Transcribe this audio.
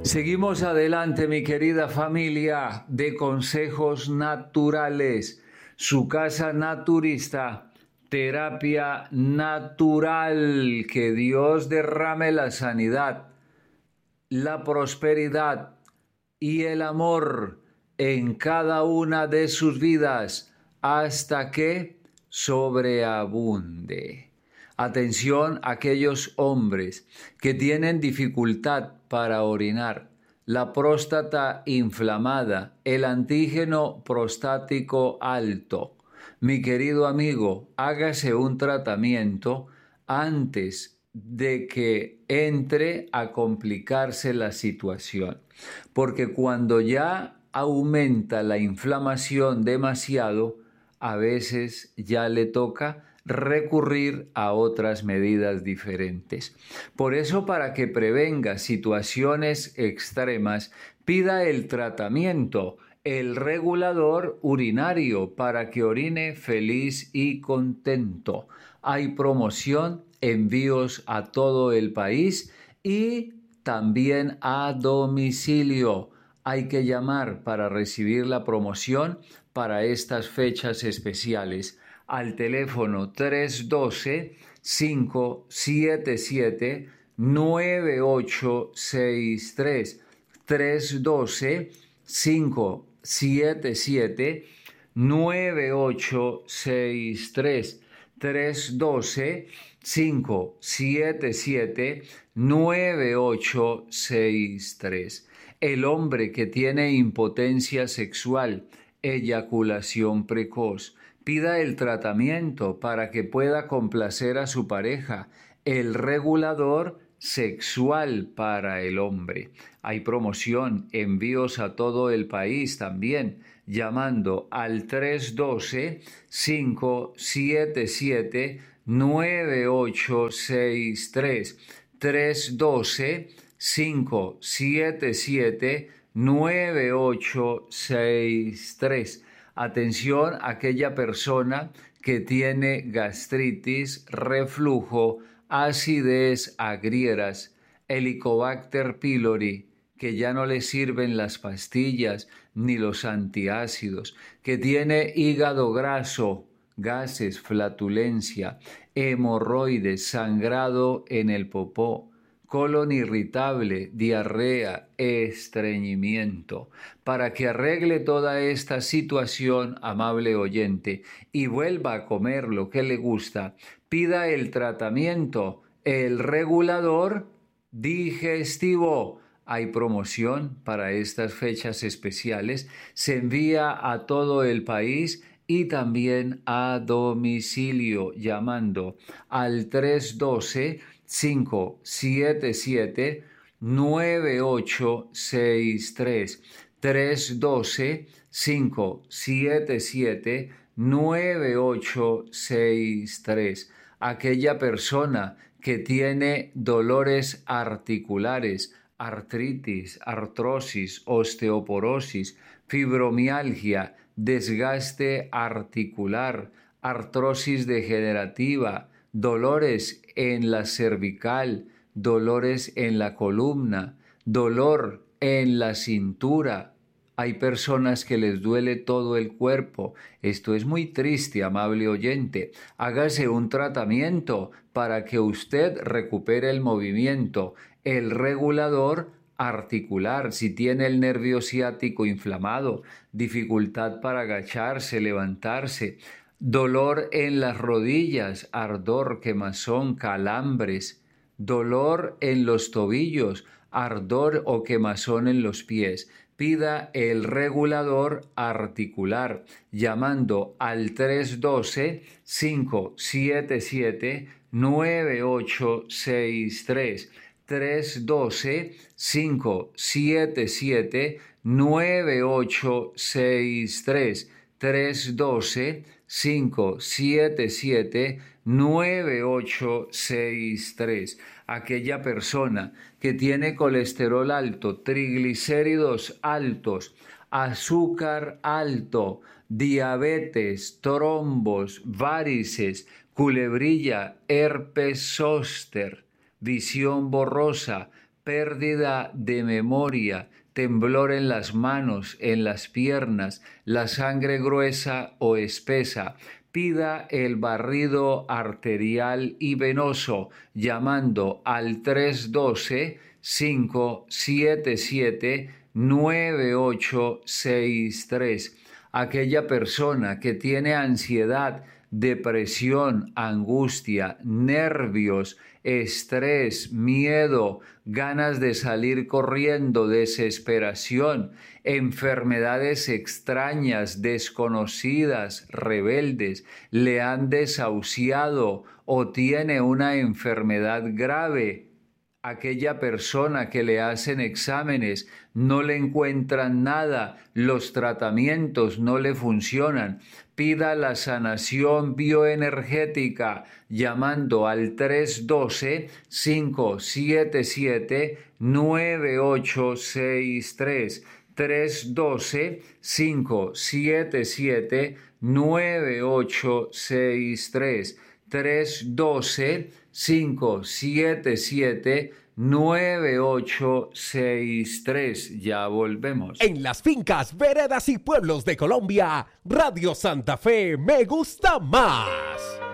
Seguimos adelante, mi querida familia de Consejos Naturales, su casa naturista, terapia natural, que Dios derrame la sanidad, la prosperidad y el amor en cada una de sus vidas hasta que sobreabunde. Atención a aquellos hombres que tienen dificultad para orinar, la próstata inflamada, el antígeno prostático alto. Mi querido amigo, hágase un tratamiento antes de que entre a complicarse la situación, porque cuando ya aumenta la inflamación demasiado, a veces ya le toca recurrir a otras medidas diferentes. Por eso, para que prevenga situaciones extremas, pida el tratamiento, el regulador urinario, para que orine feliz y contento. Hay promoción, envíos a todo el país y también a domicilio. Hay que llamar para recibir la promoción para estas fechas especiales al teléfono 312-577-9863. 312-577-9863. 312-577-9863. El hombre que tiene impotencia sexual, eyaculación precoz, pida el tratamiento para que pueda complacer a su pareja, el regulador sexual para el hombre. Hay promoción, envíos a todo el país también, llamando al 312-577-9863. 312-577-9863. Atención a aquella persona que tiene gastritis, reflujo, acidez, agrieras, Helicobacter pylori, que ya no le sirven las pastillas ni los antiácidos, que tiene hígado graso, gases, flatulencia, hemorroides, sangrado en el popó, colon irritable, diarrea, estreñimiento. Para que arregle toda esta situación, amable oyente, y vuelva a comer lo que le gusta, pida el tratamiento, el regulador digestivo. Hay promoción para estas fechas especiales. Se envía a todo el país y también a domicilio, llamando al 312-577-9863. 312-577-9863. Aquella persona que tiene dolores articulares, artritis, artrosis, osteoporosis, fibromialgia, desgaste articular, artrosis degenerativa, dolores en la cervical, dolores en la columna, dolor en la cintura. Hay personas que les duele todo el cuerpo. Esto es muy triste, amable oyente. Hágase un tratamiento para que usted recupere el movimiento, el regulador articular. Si tiene el nervio ciático inflamado, dificultad para agacharse, levantarse, dolor en las rodillas, ardor, quemazón, calambres, dolor en los tobillos, ardor o quemazón en los pies, pida el regulador articular llamando al 312-577-9863. 312-577-9863. 312-577-9863. Aquella persona que tiene colesterol alto, triglicéridos altos, azúcar alto, diabetes, trombos, varices, culebrilla, herpes zóster, visión borrosa, pérdida de memoria, temblor en las manos, en las piernas, la sangre gruesa o espesa. Pida el barrido arterial y venoso llamando al 312-577-9863. Aquella persona que tiene ansiedad, depresión, angustia, nervios, estrés, miedo, ganas de salir corriendo, desesperación, enfermedades extrañas, desconocidas, rebeldes, le han desahuciado o tiene una enfermedad grave. Aquella persona que le hacen exámenes, no le encuentran nada, los tratamientos no le funcionan. Pida la sanación bioenergética llamando al 312-577-9863. 312-577-9863. 312-577-9863. Ya volvemos. En las fincas, veredas y pueblos de Colombia, Radio Santa Fe me gusta más.